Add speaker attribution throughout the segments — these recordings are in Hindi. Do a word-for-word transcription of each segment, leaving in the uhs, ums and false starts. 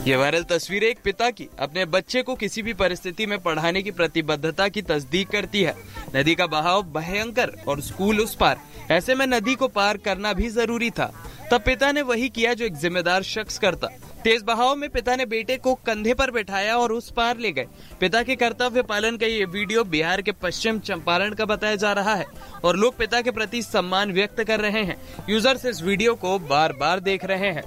Speaker 1: ये वायरल तस्वीरें एक पिता की अपने बच्चे को किसी भी परिस्थिति में पढ़ाने की प्रतिबद्धता की तस्दीक करती है। नदी का बहाव भयंकर और स्कूल उस पार, ऐसे में नदी को पार करना भी जरूरी था। तब पिता ने वही किया जो एक जिम्मेदार शख्स करता। तेज बहाव में पिता ने बेटे को कंधे पर बैठाया और उस पार ले गए। पिता के कर्तव्य पालन का ये वीडियो बिहार के पश्चिम चंपारण का बताया जा रहा है और लोग पिता के प्रति सम्मान व्यक्त कर रहे हैं। यूजर्स इस वीडियो को बार बार देख रहे हैं।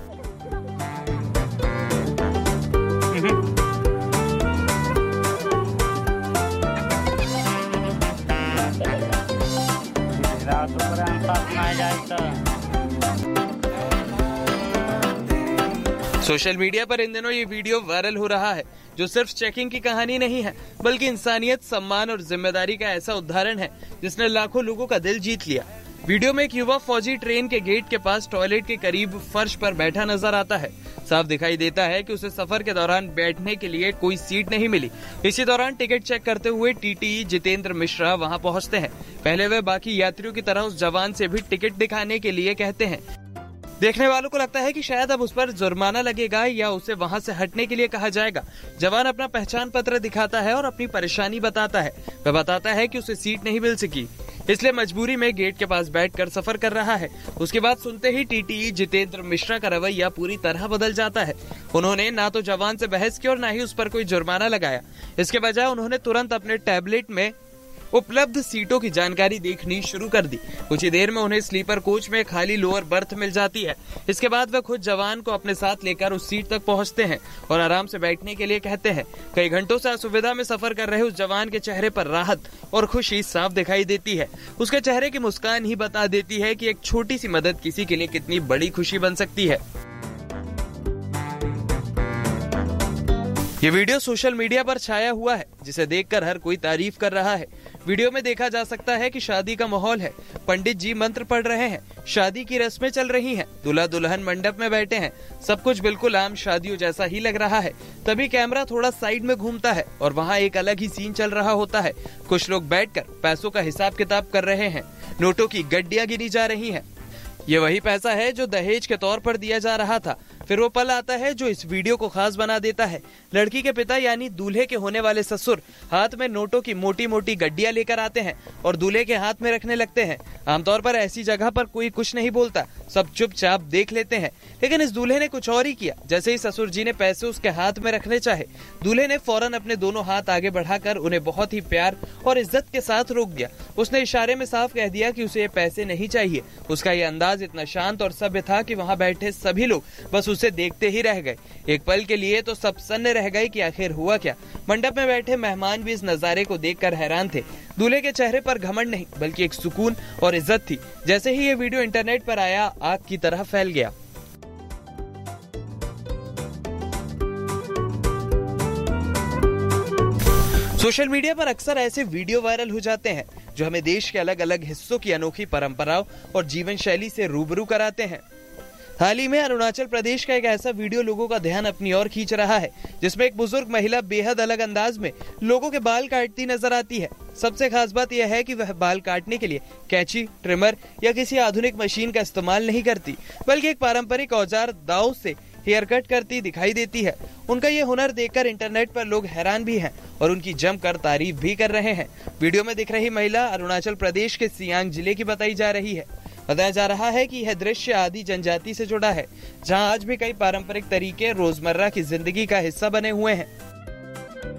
Speaker 1: सोशल मीडिया पर इन दिनों ये वीडियो वायरल हो रहा है, जो सिर्फ चेकिंग की कहानी नहीं है बल्कि इंसानियत, सम्मान और जिम्मेदारी का ऐसा उदाहरण है जिसने लाखों लोगों का दिल जीत लिया। वीडियो में एक युवा फौजी ट्रेन के गेट के पास टॉयलेट के करीब फर्श पर बैठा नजर आता है। साफ दिखाई देता है कि उसे सफर के दौरान बैठने के लिए कोई सीट नहीं मिली। इसी दौरान टिकट चेक करते हुए टीटीई जितेंद्र मिश्रा वहां पहुंचते हैं। पहले वे बाकी यात्रियों की तरह उस जवान से भी टिकट दिखाने के लिए कहते हैं। देखने वालों को लगता है कि शायद अब उस पर जुर्माना लगेगा या उसे वहां से हटने के लिए कहा जाएगा। जवान अपना पहचान पत्र दिखाता है और अपनी परेशानी बताता है। वह बताता है कि उसे सीट नहीं मिल सकी, इसलिए मजबूरी में गेट के पास बैठकर सफर कर रहा है। उसके बाद सुनते ही टीटीई जितेंद्र मिश्रा का रवैया पूरी तरह बदल जाता है। उन्होंने ना तो जवान से बहस की और ना ही उस पर कोई जुर्माना लगाया। इसके बजाय उन्होंने तुरंत अपने टैबलेट में उपलब्ध सीटों की जानकारी देखनी शुरू कर दी। कुछ ही देर में उन्हें स्लीपर कोच में खाली लोअर बर्थ मिल जाती है। इसके बाद वह खुद जवान को अपने साथ लेकर उस सीट तक पहुंचते हैं और आराम से बैठने के लिए कहते हैं। कई घंटों से असुविधा में सफर कर रहे उस जवान के चेहरे पर राहत और खुशी साफ दिखाई देती है। उसके चेहरे की मुस्कान ही बता देती है कि एक छोटी सी मदद किसी के लिए कितनी बड़ी खुशी बन सकती है। ये वीडियो सोशल मीडिया पर छाया हुआ है, जिसे देखकर हर कोई तारीफ कर रहा है। वीडियो में देखा जा सकता है कि शादी का माहौल है। पंडित जी मंत्र पढ़ रहे हैं, शादी की रस्में चल रही हैं, दूल्हा दुल्हन मंडप में बैठे हैं। सब कुछ बिल्कुल आम शादियों जैसा ही लग रहा है। तभी कैमरा थोड़ा साइड में घूमता है और वहाँ एक अलग ही सीन चल रहा होता है। कुछ लोग बैठकर पैसों का हिसाब किताब कर रहे हैं। नोटों की गड्डियां गिनी जा रही हैं। ये वही पैसा है जो दहेज के तौर पर दिया जा रहा था। फिर वो पल आता है जो इस वीडियो को खास बना देता है। लड़की के पिता यानी दूल्हे के होने वाले ससुर हाथ में नोटों की मोटी मोटी गड्डियां लेकर आते हैं और दूल्हे के हाथ में रखने लगते हैं। आमतौर पर ऐसी जगह पर कोई कुछ नहीं बोलता, सब चुपचाप देख लेते हैं। लेकिन इस दूल्हे ने कुछ और ही किया। जैसे ही ससुर जी ने पैसे उसके हाथ में रखने चाहे, दूल्हे ने फौरन अपने दोनों हाथ आगे बढ़ाकर उन्हें बहुत ही प्यार और इज्जत के साथ रोक दिया। उसने इशारे में साफ कह दिया कि उसे ये पैसे नहीं चाहिए। उसका ये अंदाज इतना शांत और सभ्य था कि वहाँ बैठे सभी लोग बस उसे देखते ही रह गए। एक पल के लिए तो सब सन्न रह गए कि आखिर हुआ क्या। मंडप में बैठे मेहमान भी इस नजारे को देखकर हैरान थे। दूल्हे के चेहरे पर घमंड नहीं बल्कि एक सुकून और इज्जत थी। जैसे ही ये वीडियो इंटरनेट पर आया, आग की तरह फैल गया। सोशल मीडिया पर अक्सर ऐसे वीडियो वायरल हो जाते हैं जो हमें देश के अलग अलग हिस्सों की अनोखी परंपराओं और जीवन शैली से रूबरू कराते हैं। हाल ही में अरुणाचल प्रदेश का एक ऐसा वीडियो लोगों का ध्यान अपनी ओर खींच रहा है, जिसमें एक बुजुर्ग महिला बेहद अलग अंदाज में लोगों के बाल काटती नजर आती है। सबसे खास बात यह है कि वह बाल काटने के लिए कैंची, ट्रिमर या किसी आधुनिक मशीन का इस्तेमाल नहीं करती, बल्कि एक पारंपरिक औजार दाव से हेयर कट करती दिखाई देती है। उनका ये हुनर देखकर इंटरनेट पर लोग हैरान भी हैं और उनकी जमकर तारीफ भी कर रहे हैं। वीडियो में दिख रही महिला अरुणाचल प्रदेश के सियांग जिले की बताई जा रही है। बताया जा रहा है कि यह दृश्य आदि जनजाति से जुड़ा है, जहां आज भी कई पारंपरिक तरीके रोजमर्रा की जिंदगी का हिस्सा बने हुए हैं।